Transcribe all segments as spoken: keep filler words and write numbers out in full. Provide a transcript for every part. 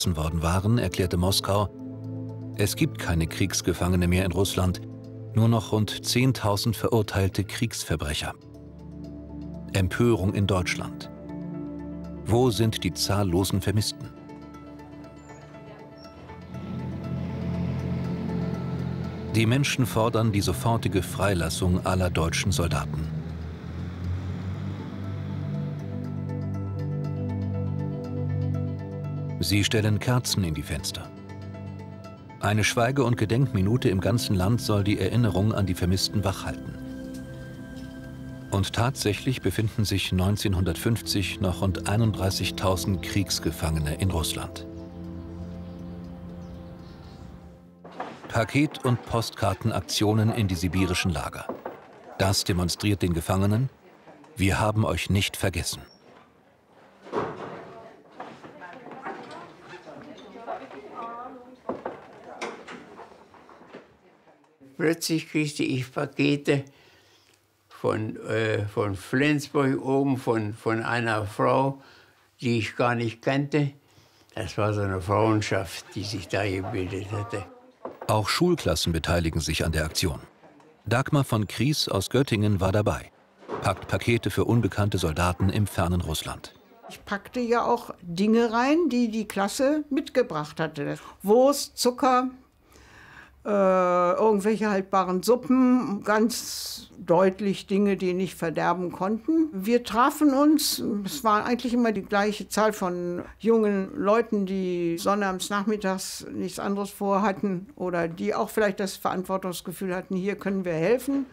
worden waren, erklärte Moskau, es gibt keine Kriegsgefangene mehr in Russland, nur noch rund zehntausend verurteilte Kriegsverbrecher. Empörung in Deutschland. Wo sind die zahllosen Vermissten? Die Menschen fordern die sofortige Freilassung aller deutschen Soldaten. Sie stellen Kerzen in die Fenster. Eine Schweige- und Gedenkminute im ganzen Land soll die Erinnerung an die Vermissten wachhalten. Und tatsächlich befinden sich neunzehnhundertfünfzig noch rund einunddreißigtausend Kriegsgefangene in Russland. Paket- und Postkartenaktionen in die sibirischen Lager. Das demonstriert den Gefangenen: Wir haben euch nicht vergessen. Plötzlich kriegte ich Pakete von, äh, von Flensburg oben, von, von einer Frau, die ich gar nicht kannte. Das war so eine Frauenschaft, die sich da gebildet hatte. Auch Schulklassen beteiligen sich an der Aktion. Dagmar von Kries aus Göttingen war dabei, packt Pakete für unbekannte Soldaten im fernen Russland. Ich packte ja auch Dinge rein, die die Klasse mitgebracht hatte. Wurst, Zucker, äh, irgendwelche haltbaren Suppen, ganz deutlich Dinge, die nicht verderben konnten. Wir trafen uns, es war eigentlich immer die gleiche Zahl von jungen Leuten, die sonnabends nachmittags nichts anderes vorhatten oder die auch vielleicht das Verantwortungsgefühl hatten, hier können wir helfen.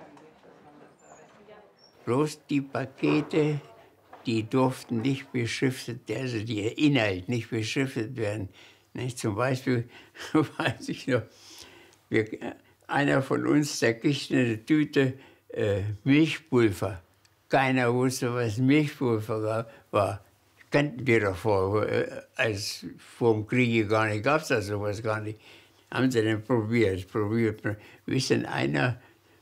Bloß die Pakete, die durften nicht beschriftet, also der Inhalt nicht beschriftet werden. Nicht? Zum Beispiel, weiß ich noch, wir, einer von uns, der kriegte eine Tüte äh, Milchpulver. Keiner wusste, was Milchpulver war. Kannten wir doch vor, äh, als vor dem Krieg gar nicht, gab es da sowas gar nicht. Haben sie dann probiert, probiert. Bis dann einer,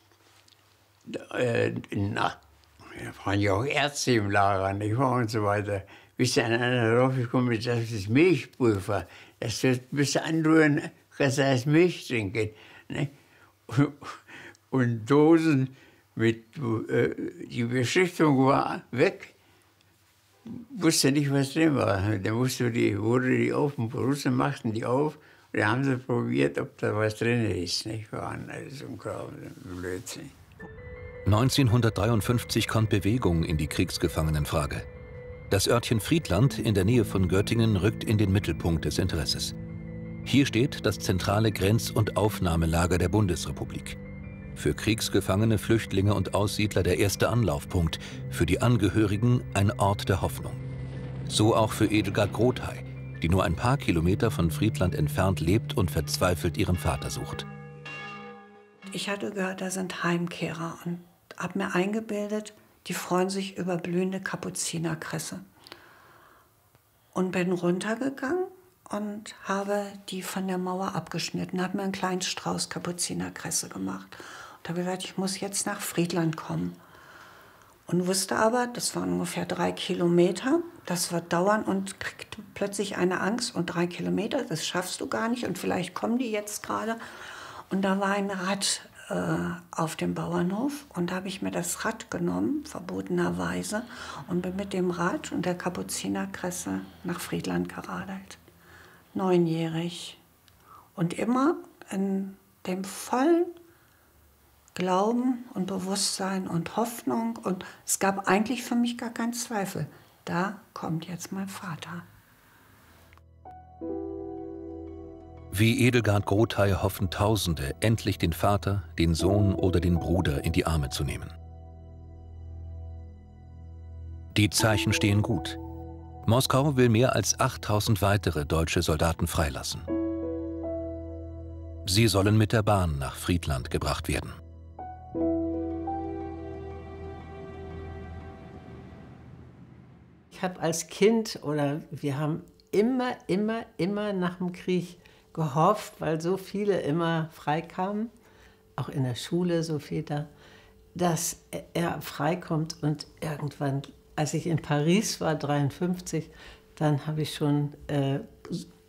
äh, na, da waren ja auch Ärzte im Lager, nicht wahr, und so weiter. Bis dann einer draufgekommen ist, das ist Milchpulver. Das müsst ihr anrühren, kannst du als Milch trinken. Ne? Und Dosen mit, äh, die Beschriftung war weg. Wusste nicht, was drin war. Dann musste die, wurde die auf, die Russen machten die auf. Und dann haben sie probiert, ob da was drin ist. Nicht wahr? Das ist ein Blödsinn. neunzehnhundertdreiundfünfzig kommt Bewegung in die Kriegsgefangenenfrage. Das Örtchen Friedland in der Nähe von Göttingen rückt in den Mittelpunkt des Interesses. Hier steht das zentrale Grenz- und Aufnahmelager der Bundesrepublik. Für Kriegsgefangene, Flüchtlinge und Aussiedler der erste Anlaufpunkt, für die Angehörigen ein Ort der Hoffnung. So auch für Edelgard Grothey, die nur ein paar Kilometer von Friedland entfernt lebt und verzweifelt ihren Vater sucht. Ich hatte gehört, da sind Heimkehrer und habe mir eingebildet, die freuen sich über blühende Kapuzinerkresse. Und bin runtergegangen und habe die von der Mauer abgeschnitten, habe mir einen kleinen Strauß Kapuzinerkresse gemacht. Und habe gesagt, ich muss jetzt nach Friedland kommen. Und wusste aber, das waren ungefähr drei Kilometer, das wird dauern, und kriegte plötzlich eine Angst. Und drei Kilometer, das schaffst du gar nicht und vielleicht kommen die jetzt gerade. Und da war ein Rad äh, auf dem Bauernhof und da habe ich mir das Rad genommen, verbotenerweise, und bin mit dem Rad und der Kapuzinerkresse nach Friedland geradelt. Neunjährig. Und immer in dem vollen Glauben und Bewusstsein und Hoffnung. Und es gab eigentlich für mich gar keinen Zweifel. Da kommt jetzt mein Vater. Wie Edelgard Grothey hoffen Tausende, endlich den Vater, den Sohn oder den Bruder in die Arme zu nehmen. Die Zeichen stehen gut. Moskau will mehr als achttausend weitere deutsche Soldaten freilassen. Sie sollen mit der Bahn nach Friedland gebracht werden. Ich habe als Kind, oder wir haben immer, immer, immer nach dem Krieg gehofft, weil so viele immer freikamen, auch in der Schule so viel da, dass er freikommt. Und irgendwann, als ich in Paris war, dreiundfünfzig, dann habe ich schon äh,